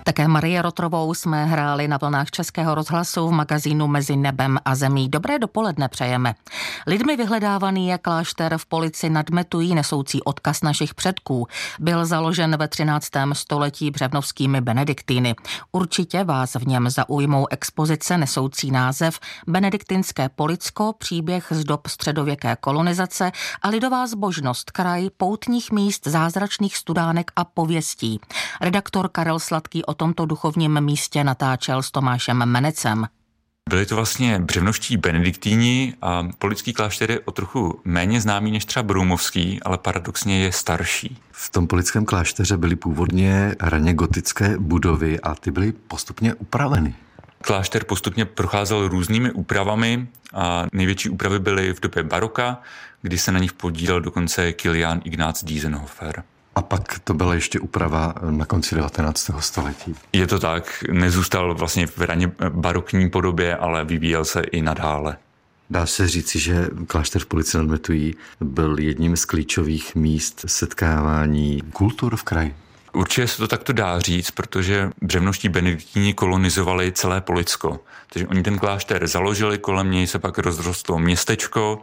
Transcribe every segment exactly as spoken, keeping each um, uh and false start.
Také Marie Rotrovou jsme hráli na vlnách Českého rozhlasu v magazínu Mezi nebem a zemí. Dobré dopoledne přejeme. Lidmi vyhledávaný je klášter v Polici nad Metují, nesoucí odkaz našich předků. Byl založen ve třináctém století břevnovskými benediktiny. Určitě vás v něm zaujmou expozice nesoucí název Benediktinské Policko, příběh z dob středověké kolonizace a lidová zbožnost, kraj poutních míst, zázračných studánek a pověstí. Redaktor Karel Sladký o tomto duchovním místě natáčel s Tomášem Menecem. Byli to vlastně břevnovští benediktíni a Polický klášter je o trochu méně známý než třeba Broumovský, ale paradoxně je starší. V tom Polickém klášteře byly původně raně gotické budovy a ty byly postupně upraveny. Klášter postupně procházel různými úpravami a největší úpravy byly v době baroka, kdy se na nich podílel dokonce Kilián Ignác Diessenhofer. A pak to byla ještě úprava na konci devatenáctého století. Je to tak, nezůstal vlastně v raně barokní podobě, ale vyvíjel se i nadále. Dá se říci, že klášter v Polici nad Metují byl jedním z klíčových míst setkávání kultur v kraji. Určitě se to takto dá říct, protože břevnovští benediktíni kolonizovali celé Policko. Takže oni ten klášter založili, kolem něj se pak rozrostlo městečko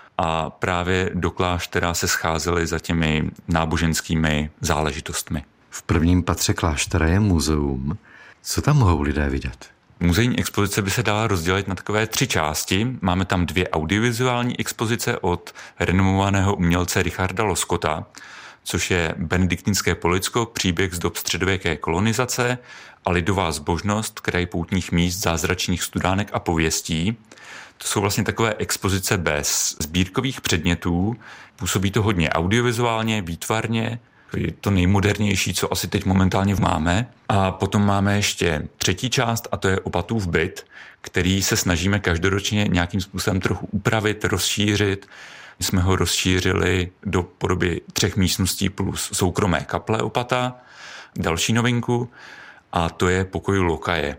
a právě do kláštera se scházeli za těmi náboženskými záležitostmi. V prvním patře kláštera je muzeum. Co tam mohou lidé vidět? Muzejní expozice by se dala rozdělit na takové tři části. Máme tam dvě audiovizuální expozice od renomovaného umělce Richarda Loskota, což je Benediktinské Policko, příběh z dob středověké kolonizace a lidová zbožnost, kraj poutních míst, zázračných studánek a pověstí. To jsou vlastně takové expozice bez sbírkových předmětů. Působí to hodně audiovizuálně, výtvarně. Je to nejmodernější, co asi teď momentálně máme. A potom máme ještě třetí část a to je Opatův byt, který se snažíme každoročně nějakým způsobem trochu upravit, rozšířit. My jsme ho rozšířili do podoby třech místností plus soukromé kaple opata. Další novinku a to je pokoj lokaje.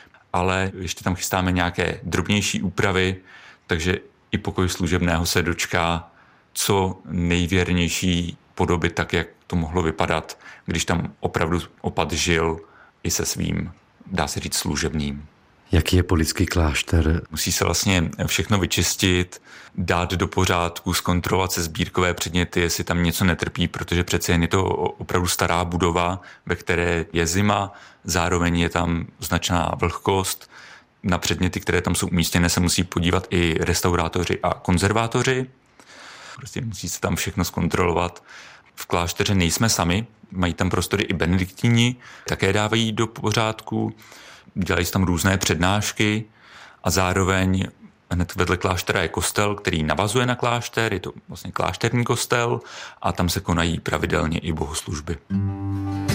Ale ještě tam chystáme nějaké drobnější úpravy, takže i pokoj služebného se dočká co nejvěrnější podoby, tak jak to mohlo vypadat, když tam opravdu opat žil i se svým, dá se říct, služebným. Jaký je Polický klášter? Musí se vlastně všechno vyčistit, dát do pořádku, zkontrolovat se sbírkové předměty, jestli tam něco netrpí, protože přece jen je to opravdu stará budova, ve které je zima, zároveň je tam značná vlhkost. Na předměty, které tam jsou umístěné, se musí podívat i restaurátoři a konzervátoři. Prostě musí se tam všechno zkontrolovat. V klášteře nejsme sami, mají tam prostory i benediktíni, také dávají do pořádku. Dělají tam různé přednášky a zároveň hned vedle kláštera je kostel, který navazuje na klášter, je to vlastně klášterní kostel a tam se konají pravidelně i bohoslužby.